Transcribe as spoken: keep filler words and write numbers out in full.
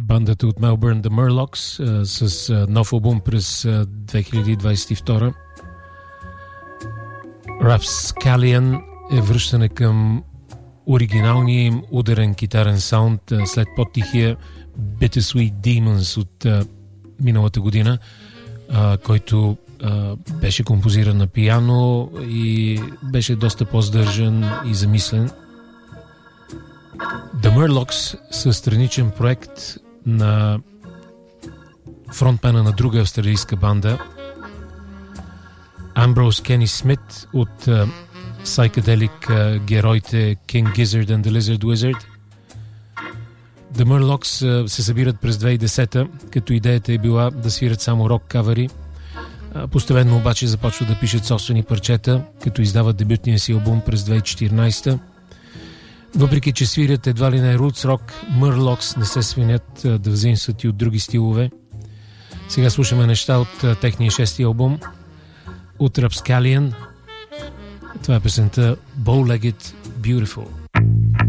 бандата от Мелбърн The Murlocs а, с а, нов албум през а, две хиляди двадесет и втора. Rapscallion е връщане към оригиналния им ударен китарен саунд а, след по-тихия Bittersweet Demons от а, миналата година, а, който а, беше композиран на пиано и беше доста по-здържан и замислен. The Murlocs са страничен проект на фронтмена на друга австралийска банда Амброуз Кени Смит от uh, psychedelic uh, героите King Gizzard and the Lizard Wizard. The Murlocs uh, се събират през две хиляди и десета, като идеята е била да свират само рок кавери. Uh, постепенно обаче започват да пишат собствени парчета, като издават дебютния си албум през две хиляди и четиринадесета. Въпреки че свирят едва ли не roots rock, Murlocs не се свинят uh, да взаимстват и от други стилове. Сега слушаме неща от uh, техния шести албум от Rapscallion. Това е песента Bow-Legged Beautiful.